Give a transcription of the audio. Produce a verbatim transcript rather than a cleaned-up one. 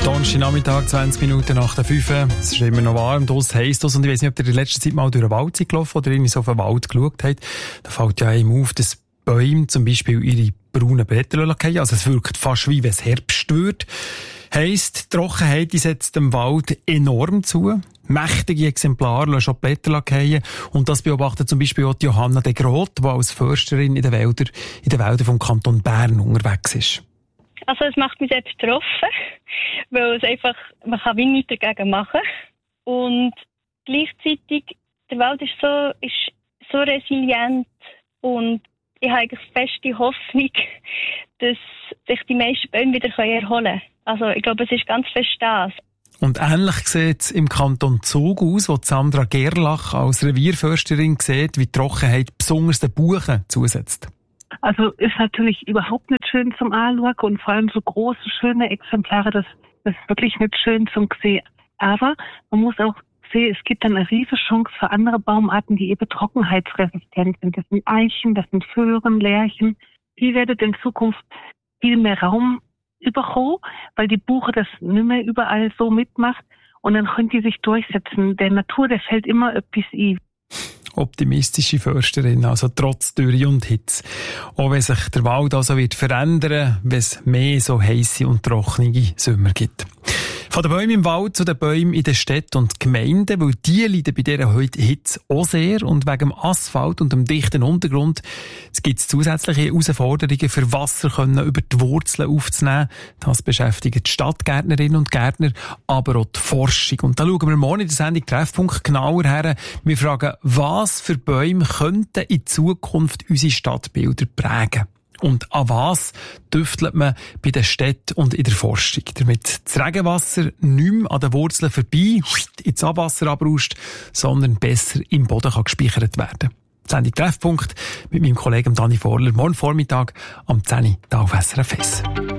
Donnerstag Nachmittag, zwanzig Minuten nach der fünf. Es ist immer noch warm, draussen heisst es. Und ich weiss nicht, ob ihr in letzter Zeit mal durch den Wald seid gelaufen oder irgendwie so auf den Wald geschaut habt. Da fällt ja einem auf, dass Bäume zum Beispiel ihre braunen Blätter fallen. Also es wirkt fast wie wenn es Herbst wird. Heisst, die Trockenheit die setzt dem Wald enorm zu. Mächtige Exemplare lassen schon die Blätter fallen. Und das beobachtet zum Beispiel auch die Johanna de Groot, die als Försterin in den Wäldern, in den Wäldern vom Kanton Bern unterwegs ist. Also es macht mich sehr betroffen, weil es einfach, man kann wie nichts dagegen machen. Und gleichzeitig, der Wald ist so, ist so resilient und ich habe eigentlich feste Hoffnung, dass sich die meisten Bäume wieder erholen können. Also ich glaube, es ist ganz fest das. Und ähnlich sieht es im Kanton Zug aus, wo Sandra Gerlach als Revierförsterin sieht, wie die Trockenheit besonders den Buchen zusetzt. Also ist natürlich überhaupt nicht schön zum Anschauen und vor allem so große, schöne Exemplare, das, das ist wirklich nicht schön zum sehen. Aber man muss auch sehen, es gibt dann eine riesige Chance für andere Baumarten, die eben trockenheitsresistent sind. Das sind Eichen, das sind Föhren, Lärchen. Die werden in Zukunft viel mehr Raum bekommen, weil die Buche das nicht mehr überall so mitmacht und dann können die sich durchsetzen. Der Natur, der fällt immer etwas ein. Optimistische Försterin, also trotz Dürre und Hitze. Auch wenn sich der Wald also wird verändern, wenn es mehr so heisse und trockene Sommer gibt. Von den Bäumen im Wald zu den Bäumen in den Städten und Gemeinden, weil die leiden bei dieser Hitze auch sehr und wegen dem Asphalt und dem dichten Untergrund gibt es zusätzliche Herausforderungen für Wasser können über die Wurzeln aufzunehmen. Das beschäftigt die Stadtgärtnerinnen und Gärtner, aber auch die Forschung. Und da schauen wir morgen in der Sendung Treffpunkt genauer her. Wir fragen, was für Bäume könnten in Zukunft unsere Stadtbilder prägen? Und an was düftelt man bei den Städten und in der Forschung? Damit das Regenwasser nicht mehr an den Wurzeln vorbei ins Abwasser abrauscht, sondern besser im Boden kann gespeichert werden. Sendung Treffpunkt mit meinem Kollegen Dani Vorler morgen Vormittag am zehn Uhr hier auf S R F eins.